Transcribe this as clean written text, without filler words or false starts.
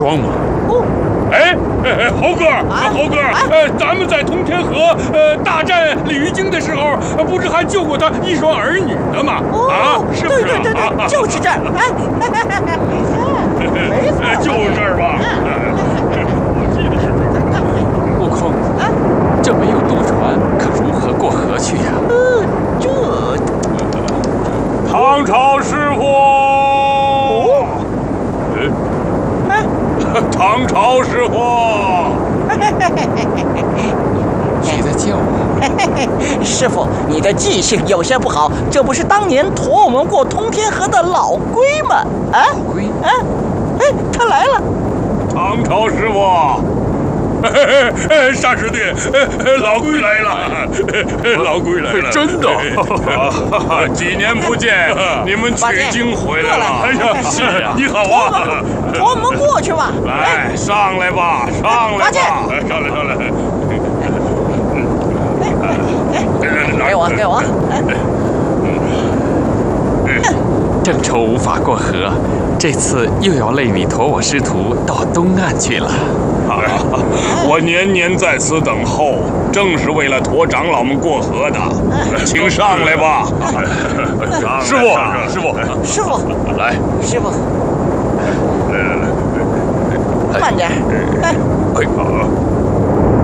装吗？ 哦， 哎，猴哥，猴哥，咱们在通天河大战鲤鱼精的时候，不是还救过他一双儿女的吗？啊，是不是？ 对，就是这儿。没错， 就是这儿吧？我记得是这儿。 悟空，这没有渡船，可如何过河去呀？ 唐朝师傅。唐朝师傅， 谁在叫我？ 师傅，你的记性有些不好，这不是当年驮我们过通天河的老龟吗？啊， 老龟？ 他来了。 唐朝师傅。沙师弟，老龟来了，老龟来了， 真的！ 几年不见，你们取经回来了。哎呀， 是啊， 你好啊！ 驮我们过去吧。 来，上来吧，上来吧，上来。 给我。 正愁无法过河，这次又要累你驮我师徒到东岸去了。 我年年在此等候，正是为了驮长老们过河的。请上来吧，师傅，来， 师傅， 来， 慢点。 好。